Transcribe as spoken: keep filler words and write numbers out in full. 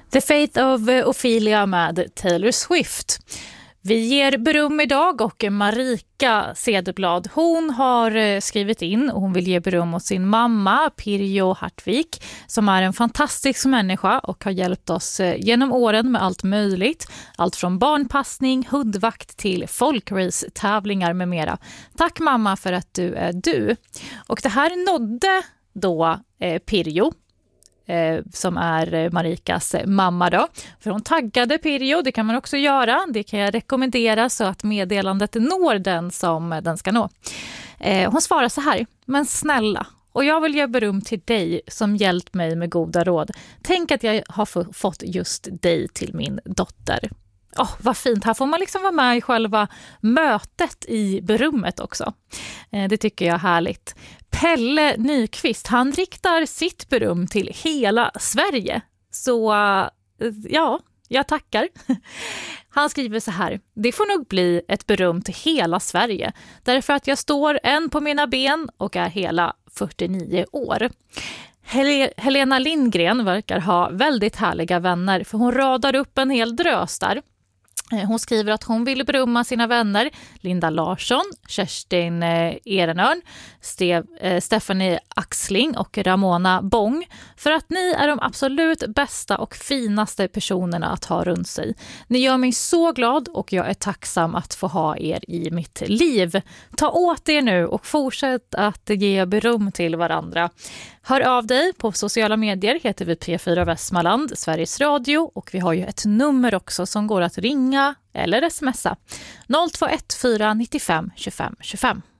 The Fate of Ophelia med Taylor Swift. Vi ger beröm idag och Marika Cederblad, hon har skrivit in och hon vill ge beröm åt sin mamma Pirjo Hartvik som är en fantastisk människa och har hjälpt oss genom åren med allt möjligt. Allt från barnpassning, hundvakt till folkrace-tävlingar med mera. Tack mamma för att du är du. Och det här nådde då eh, Pirjo. Eh, som är Marikas mamma då. För hon taggade Pirjo, det kan man också göra. Det kan jag rekommendera så att meddelandet når den som den ska nå. Eh, hon svarar så här: men snälla, och jag vill ge beröm till dig som hjälpt mig med goda råd. Tänk att jag har f- fått just dig till min dotter. Åh, oh, vad fint. Här får man liksom vara med i själva mötet i berummet också. Eh, det tycker jag är härligt. Pelle Nyqvist, han riktar sitt beröm till hela Sverige. Så ja, jag tackar. Han skriver så här: det får nog bli ett beröm till hela Sverige. Därför att jag står än på mina ben och är hela fyrtionio år. Hel- Helena Lindgren verkar ha väldigt härliga vänner, för hon radar upp en hel drös där. Hon skriver att hon vill berömma sina vänner Linda Larsson, Kerstin Ehrenörn, Ste- eh, Stephanie Axling och Ramona Bong för att ni är de absolut bästa och finaste personerna att ha runt sig. Ni gör mig så glad och jag är tacksam att få ha er i mitt liv. Ta åt er nu och fortsätt att ge beröm till varandra. Hör av dig på sociala medier, heter vi P fyra Västmanland, Sveriges Radio, och vi har ju ett nummer också som går att ringa eller smsa. noll två ett fyra nittiofem tjugofem tjugofem.